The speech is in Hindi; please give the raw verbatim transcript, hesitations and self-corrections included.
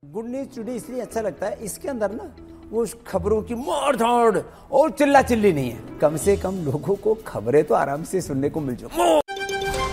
गुड न्यूज टुडे इसलिए अच्छा लगता है, इसके अंदर ना वो खबरों की मार धाड़ और चिल्ला चिल्ली नहीं है। कम से कम लोगों को खबरें तो आराम से सुनने को मिल जाए।